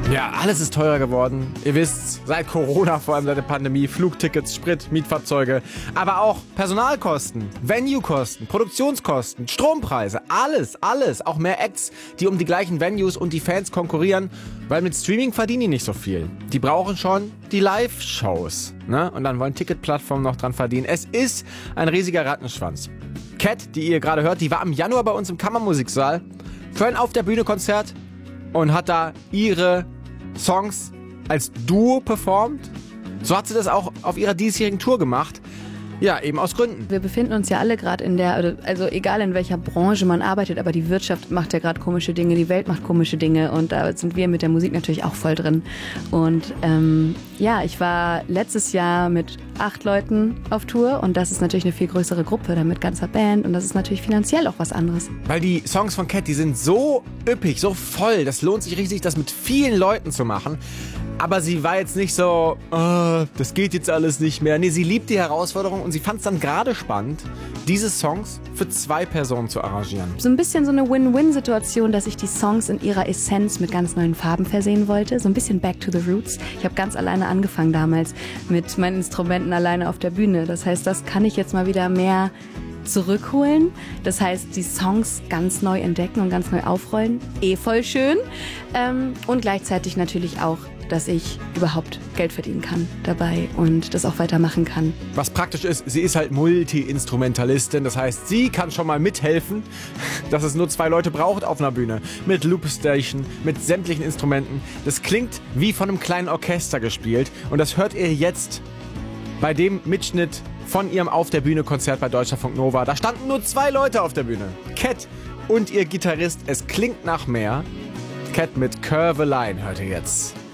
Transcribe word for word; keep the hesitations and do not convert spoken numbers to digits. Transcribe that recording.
Ja, alles ist teurer geworden. Ihr wisst, seit Corona, vor allem seit der Pandemie, Flugtickets, Sprit, Mietfahrzeuge, aber auch Personalkosten, Venuekosten, Produktionskosten, Strompreise, alles, alles. Auch mehr Acts, die um die gleichen Venues und die Fans konkurrieren, weil mit Streaming verdienen die nicht so viel. Die brauchen schon die Live-Shows, ne? Und dann wollen Ticketplattformen noch dran verdienen. Es ist ein riesiger Rattenschwanz. Cat, die ihr gerade hört, die war im Januar bei uns im Kammermusiksaal für ein Auf der Bühne Konzert und hat da ihre Songs als Duo performt. So hat sie das auch auf ihrer diesjährigen Tour gemacht. Ja, eben aus Gründen. Wir befinden uns ja alle gerade in der, also egal in welcher Branche man arbeitet, aber die Wirtschaft macht ja gerade komische Dinge, die Welt macht komische Dinge und da sind wir mit der Musik natürlich auch voll drin. Und ähm, ja, ich war letztes Jahr mit acht Leuten auf Tour und das ist natürlich eine viel größere Gruppe, dann mit ganzer Band und das ist natürlich finanziell auch was anderes. Weil die Songs von Cat, die sind so üppig, so voll, das lohnt sich richtig, das mit vielen Leuten zu machen. Aber sie war jetzt nicht so, oh, das geht jetzt alles nicht mehr. Nee, sie liebt die Herausforderung und sie fand es dann gerade spannend, diese Songs für zwei Personen zu arrangieren. So ein bisschen so eine Win-Win-Situation, dass ich die Songs in ihrer Essenz mit ganz neuen Farben versehen wollte. So ein bisschen back to the roots. Ich habe ganz alleine angefangen damals mit meinen Instrumenten alleine auf der Bühne. Das heißt, das kann ich jetzt mal wieder mehr zurückholen. Das heißt, die Songs ganz neu entdecken und ganz neu aufrollen. Eh voll schön. Ähm, und gleichzeitig natürlich auch, dass ich überhaupt Geld verdienen kann dabei und das auch weitermachen kann. Was praktisch ist, sie ist halt Multi-Instrumentalistin. Das heißt, sie kann schon mal mithelfen, dass es nur zwei Leute braucht auf einer Bühne. Mit Loopstation, mit sämtlichen Instrumenten. Das klingt wie von einem kleinen Orchester gespielt. Und das hört ihr jetzt bei dem Mitschnitt von ihrem Auf der Bühne Konzert bei Deutschlandfunk Nova. Da standen nur zwei Leute auf der Bühne. Cat und ihr Gitarrist. Es klingt nach mehr. Cat mit Curve Line hört ihr jetzt.